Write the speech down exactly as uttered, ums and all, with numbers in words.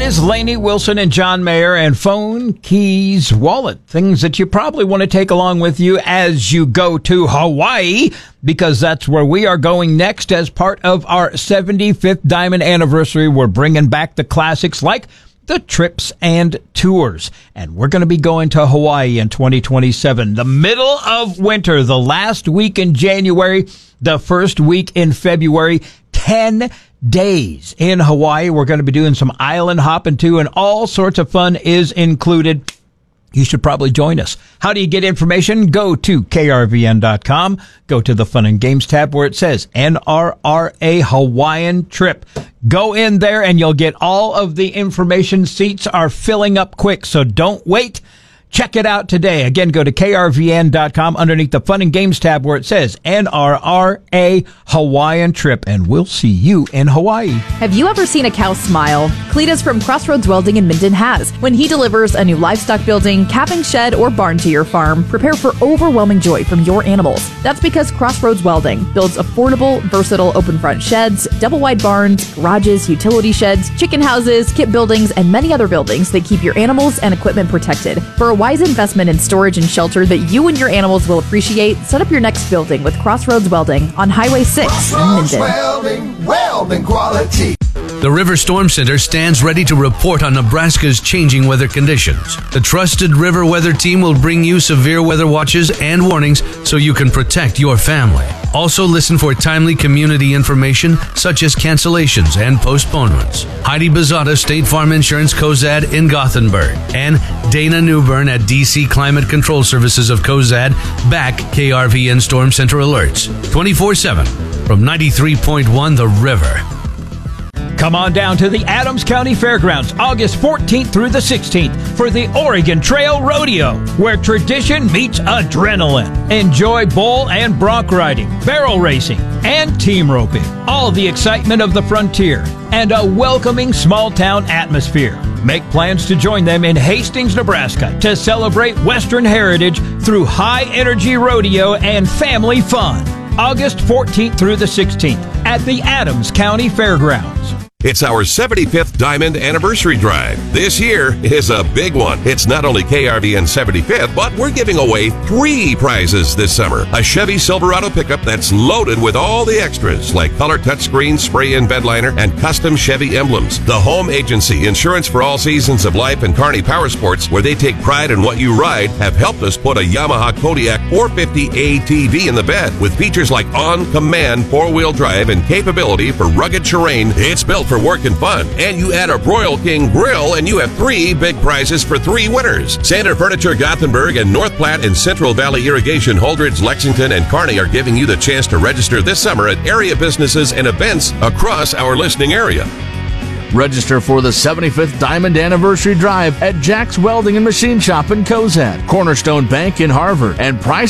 That is Lainey Wilson and John Mayer, and phone, keys, wallet, things that you probably want to take along with you as you go to Hawaii, because that's where we are going next as part of our seventy-fifth Diamond Anniversary. We're bringing back the classics like the trips and tours, and we're going to be going to Hawaii in twenty twenty-seven, the middle of winter, the last week in January, the first week in February, ten days in Hawaii. We're going to be doing some island hopping too, and all sorts of fun is included. You should probably join us. How do you get information? Go to K R V N dot com. Go to the Fun and Games tab where it says N R R A Hawaiian Trip. Go in there and you'll get all of the information. Seats are filling up quick, so don't wait. Check it out today. Again, go to K R V N dot com underneath the Fun and Games tab where it says N R R A Hawaiian Trip, and we'll see you in Hawaii. Have you ever seen a cow smile? Cletus from Crossroads Welding in Minden has. When he delivers a new livestock building, calving shed, or barn to your farm, prepare for overwhelming joy from your animals. That's because Crossroads Welding builds affordable, versatile open front sheds, double wide barns, garages, utility sheds, chicken houses, kit buildings, and many other buildings that keep your animals and equipment protected. For a wise investment in storage and shelter that you and your animals will appreciate, set up your next building with Crossroads Welding on Highway six in Minden. Welding, welding quality. The River Storm Center stands ready to report on Nebraska's changing weather conditions. The trusted River Weather team will bring you severe weather watches and warnings so you can protect your family. Also listen for timely community information such as cancellations and postponements. Heidi Bezada, State Farm Insurance, Cozad in Gothenburg, and Dana Newbern at D C Climate Control Services of Cozad back K R V N Storm Center alerts twenty-four seven from ninety-three point one The River. Come on down to the Adams County Fairgrounds August fourteenth through the sixteenth for the Oregon Trail Rodeo, where tradition meets adrenaline. Enjoy bull and bronc riding, barrel racing, and team roping. All the excitement of the frontier and a welcoming small-town atmosphere. Make plans to join them in Hastings, Nebraska to celebrate Western heritage through high-energy rodeo and family fun. August fourteenth through the sixteenth at the Adams County Fairgrounds. It's our seventy-fifth Diamond Anniversary Drive. This year is a big one. It's not only K R V N seventy-fifth, but we're giving away three prizes this summer. A Chevy Silverado pickup that's loaded with all the extras, like color touchscreen, spray-in bed liner, and custom Chevy emblems. The Home Agency, insurance for all seasons of life, and Kearney Power Sports, where they take pride in what you ride, have helped us put a Yamaha Kodiak four fifty A T V in the bed. With features like on-command four-wheel drive and capability for rugged terrain, it's built for work and fun. And you add a Broil King grill and you have three big prizes for three winners. Sander Furniture Gothenburg and North Platte and Central Valley Irrigation Holdridge, Lexington, and Kearney are giving you the chance to register this summer at area businesses and events across our listening area. Register for the seventy-fifth Diamond Anniversary Drive at Jack's Welding and Machine Shop in Cozad, Cornerstone Bank in Harvard, and Price